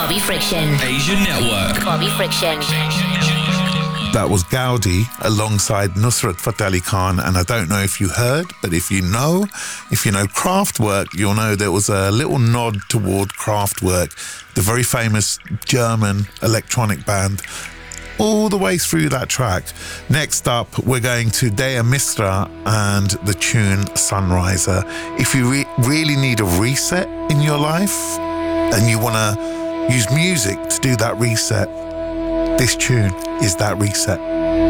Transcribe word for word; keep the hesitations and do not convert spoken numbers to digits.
Bobby Friction. Asian Network. Bobby Friction. That was Gaudi alongside Nusrat Fateh Ali Khan, and I don't know if you heard, but if you know, if you know Kraftwerk, you'll know there was a little nod toward Kraftwerk, the very famous German electronic band, all the way through that track. Next up, we're going to Dea Misra and the tune Sunriser. If you re- really need a reset in your life and you want to use music to do that reset, this tune is that reset.